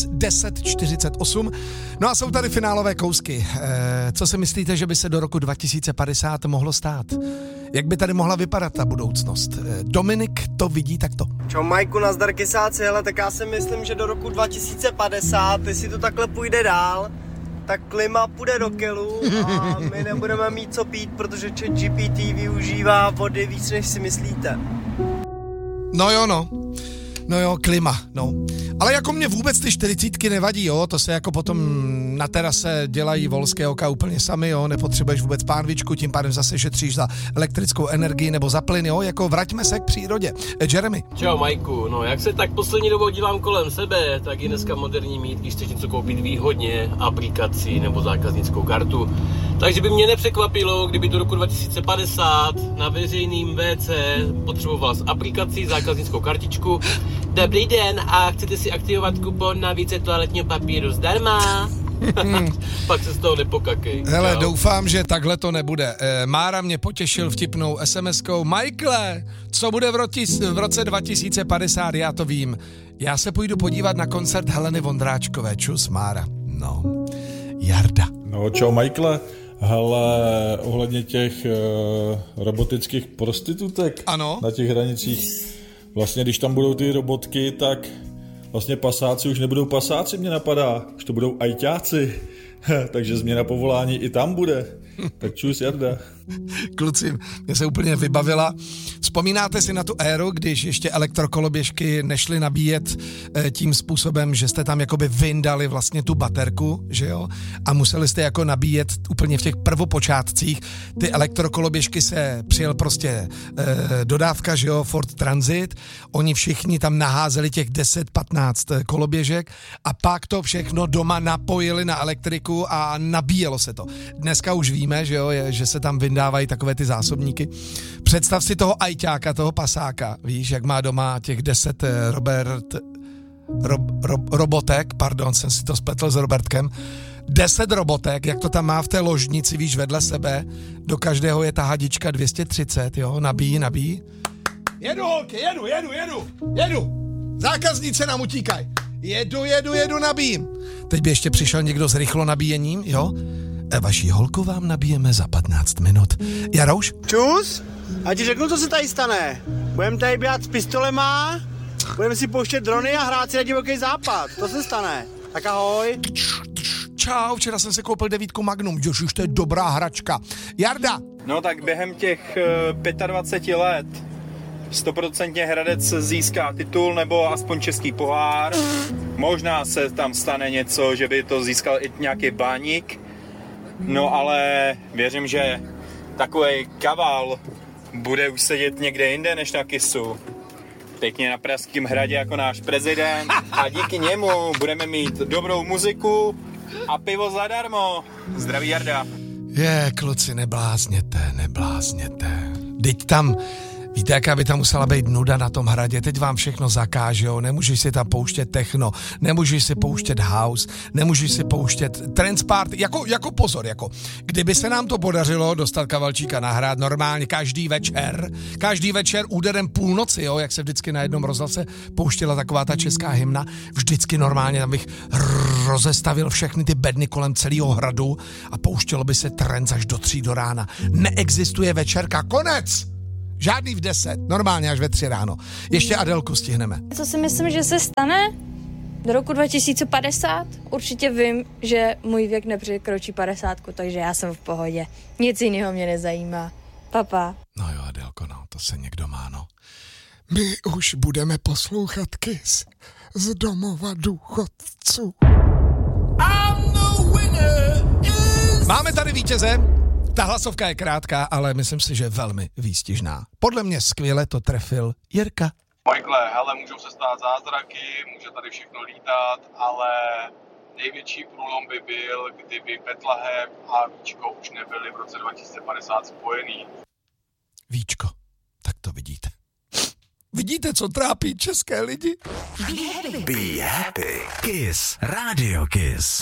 10:48. No a jsou tady finálové kousky. Co si myslíte, že by se do roku 2050 mohlo stát? Jak by tady mohla vypadat ta budoucnost? Dominik to vidí takto. Čau Majku, nazdar kysáci, hele, tak já si myslím, že do roku 2050, jestli to takhle půjde dál, tak klima půjde do kelu a my nebudeme mít co pít, protože ChatGPT využívá vody víc, než si myslíte. No jo, klima, no. Ale jako mě vůbec ty 40 nevadí, jo, to se jako potom na terase dělají volské oka úplně sami, jo, nepotřebuješ vůbec pánvičku, tím pádem zase šetříš za elektrickou energii nebo za plyn, jo, jako vraťme se k přírodě. Jeremy. Čau Majku, no jak se tak poslední dobou dívám kolem sebe, tak je dneska moderní mít, když chceš něco koupit výhodně, aplikaci nebo zákaznickou kartu. Takže by mě nepřekvapilo, kdyby do roku 2050 na veřejným WC potřeboval s aplikací zákaznickou kartičku. Dobrý den, a chcete si aktivovat kupon na více toaletního papíru zdarma? Pak se z toho nepokakej. Hele, doufám, že takhle to nebude. Mára mě potěšil vtipnou SMS-kou. Michaele, co bude v roce 2050, já to vím. Já se půjdu podívat na koncert Heleny Vondráčkové. Čus, Mára. No, Jarda. No, čau Michaele. Hele, ohledně těch robotických prostitutek ano? Na těch hranicích, vlastně když tam budou ty robotky, tak vlastně pasáci už nebudou pasáci, mě napadá, už to budou ajťáci, takže změna povolání i tam bude. Tak čus, Jarda. Kluci, mě se úplně vybavila. Vzpomínáte si na tu éru, když ještě elektrokoloběžky nešly nabíjet tím způsobem, že jste tam jakoby vyndali vlastně tu baterku, že jo? A museli jste jako nabíjet úplně v těch prvopočátcích. Ty elektrokoloběžky se přijel prostě dodávka, že jo, Ford Transit. Oni všichni tam naházeli těch 10-15 koloběžek a pak to všechno doma napojili na elektriku a nabíjelo se to. Dneska už víme, že jo, že se tam vyndávají takové ty zásobníky. Představ si toho ajťáka, toho pasáka, víš, jak má doma těch 10 robotek, pardon, jsem si to spletl s Robertkem, 10 robotek, jak to tam má v té ložnici, víš, vedle sebe, do každého je ta hadička 230, jo, nabíjí. Jedu, holky, jedu, zákazníci nám utíkají, jedu, nabíjím. Teď by ještě přišel někdo s rychlo nabíjením, jo, vaší holku vám nabijeme za 15 minut. Jarouš? Čus, a ti řeknu, co se tady stane. Budeme tady běhat s pistolema, budeme si pouštět drony a hrát si na divoký západ. To se stane. Tak ahoj. Čau, včera jsem si koupil 9 Magnum. Už to je dobrá hračka. Jarda. No tak během těch 25 let 100% Hradec získá titul nebo aspoň český pohár. Možná se tam stane něco, že by to získal i nějaký Baník. No ale věřím, že takovej kaval bude už sedět někde jinde než na Kisu. Pěkně na Pražském hradě jako náš prezident a díky němu budeme mít dobrou muziku a pivo zadarmo. Zdraví Jarda. Kluci, neblázněte. Teď tam, víte, jaká by tam musela být nuda na tom hradě, teď vám všechno zakážou, nemůžeš si tam pouštět techno, nemůžeš si pouštět house, nemůžeš si pouštět trance party, jako pozor, kdyby se nám to podařilo dostat Kavalčíka na hrad normálně každý večer úderem půlnoci, jo, jak se vždycky na jednom rozhlase pouštěla taková ta česká hymna, vždycky normálně tam bych rozestavil všechny ty bedny kolem celého hradu a pouštělo by se trance až do 3 do rána. Neexistuje večerka, konec! Žádný v 10, normálně až ve 3 ráno. Ještě Adelku stihneme. Co si myslím, že se stane do roku 2050? Určitě vím, že můj věk nepřekročí 50, takže já jsem v pohodě. Nic jiného mě nezajímá. Papa. No jo, Adelko, no, to se někdo má, no. My už budeme poslouchat Kiss z domova důchodců. Máme tady vítěze. Ta hlasovka je krátká, ale myslím si, že velmi výstižná. Podle mě skvěle to trefil Jirka. Michaele, hele, můžou se stát zázraky, může tady všechno lítat, ale největší průlom by byl, kdyby Bethlehem a Víčko už nebyly v roce 2050 spojený. Víčko, tak to vidíte. Vidíte, co trápí české lidi? Be happy. Kiss. Radio Kiss.